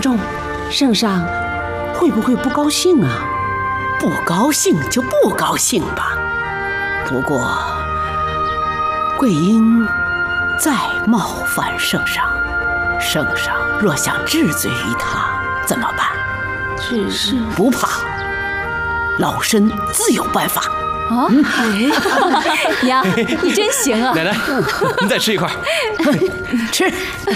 重，圣上会不会不高兴啊？ 不高兴就不高兴吧。不过，贵英再冒犯圣上，圣上若想治罪于他，怎么办？ 是不怕，老身自有办法。 啊，娘，你真行啊！ 奶奶，您再吃一块。 吃。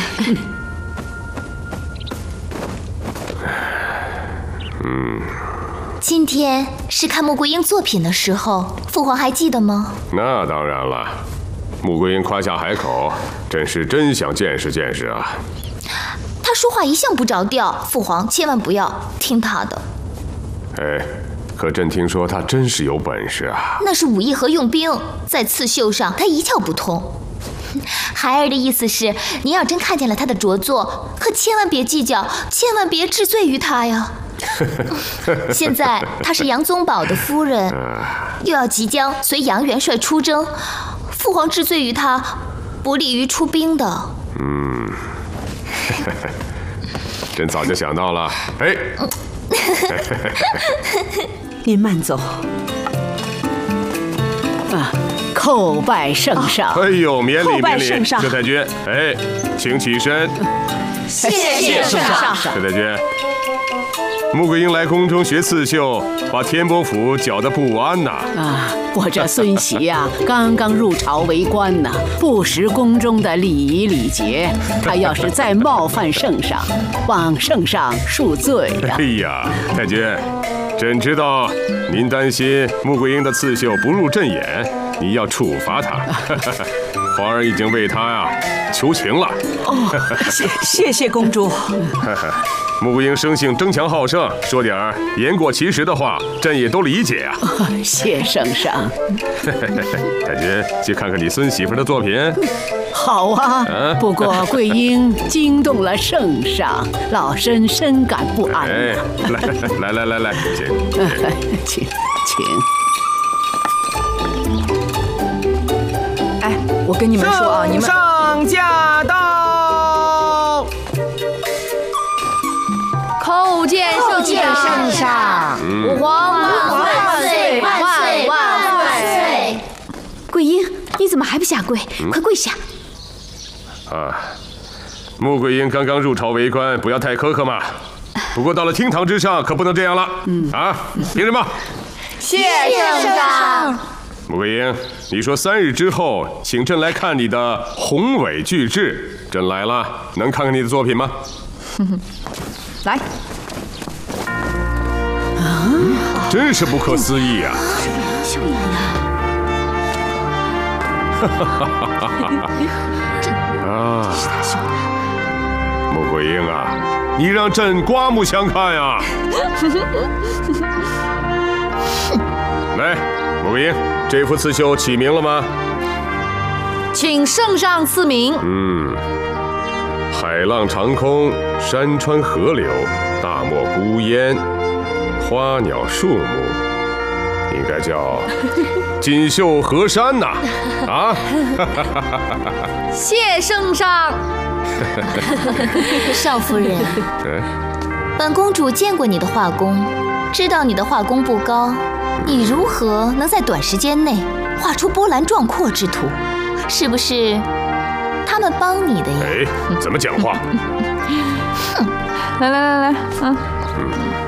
今天是看穆桂英作品的时候，父皇还记得吗？ 那当然了，穆桂英夸下海口，真想见识见识啊。 她说话一向不着调，父皇千万不要听她的。 哎，可朕听说她真是有本事啊。 那是武艺和用兵，在刺绣上她一窍不通。孩儿的意思是，您要真看见了她的着作，可千万别计较，千万别治罪于她呀。现在她是杨宗保的夫人，又要即将随杨元帅出征，父皇治罪于她，不利于出兵的。 朕早就想到了。哎， 您慢走。 叩拜圣上。 哎呦，免礼叩拜免礼， 圣上佘太君，哎，请起身。 谢谢圣上。 佘太君，穆桂英来宫中学刺绣，把天波府搅得不安呐。 我这孙媳呀，刚刚入朝为官呢，不识宫中的礼仪礼节。她要是再冒犯圣上，望圣上恕罪呀。 哎呀，太君，朕知道您担心穆桂英的刺绣不入朕眼，你要处罚她。皇儿已经为她呀求情了。 谢谢公主。 穆桂英生性争强好胜，说点言过其实的话，朕也都理解呀。 谢圣上。 太君，去看看你孙媳妇的作品。 好啊，不过桂英惊动了圣上，老身深感不安。 哎，来，请。 哎，我跟你们说啊，你们上驾到！ 叩见圣上，父皇万岁万岁！桂英，你怎么还不下跪？快跪下！ 穆桂英刚刚入朝为官，不要太苛刻嘛。不过到了厅堂之上，可不能这样了。凭什么？ 谢圣上。 穆桂英，你说3日之后，请朕来看你的宏伟巨制。朕来了，能看看你的作品吗？ 来。 真是不可思议啊！穆桂英啊，你让朕刮目相看呀！来，穆桂英，这幅刺绣起名了吗？ 请圣上赐名。 海浪长空，山川河流，大漠孤烟，花鸟树木，应该叫锦绣河山呐！ 谢圣上。 少夫人，本公主见过你的画工，知道你的画工不高，你如何能在短时间内画出波澜壮阔之图？是不是他们帮你的呀？ 哎，怎么讲话？ 来，